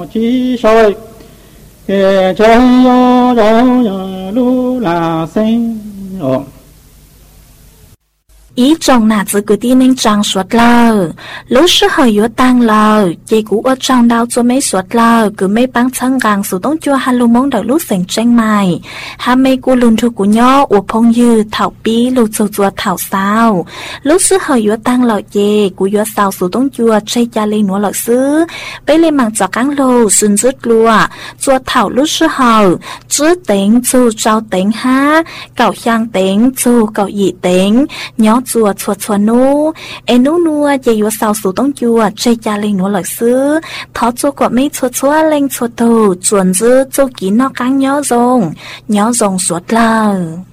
chỉ soi kẻ trái yo yo lu là sinh ý trong nà giữ cứ tin nên trang suốt lờ lúc sư hơi yếu tăng lờ chị cũ ở trong đau cho mấy suốt lờ cứ mấy băng chân gàng số tông chua hà lù mong đợi lúc sành tranh mày hà mấy cô lùn thu của nhỏ ủa phong dư thảo bí lù chua chua thảo sao lúc sư hơi yếu tăng lờ chị cũ yếu sao số tông chua chơi cha lên núa lờ sư bây lên mảng gió căng lù xuân rứt lùa chua thảo lúc sư hơi chứ tính chu trao tính ha cậu香tính chu cậu dị tính nhỏ chùa chùa chùa nô em nô nua chỉ yếu sao số tông chùa chơi cha lên núa lợi sư thọ chùa của mấy chùa chùa lên chùa tù chuẩn dư chùa kín nó căng nhỏ rồng suốt lờ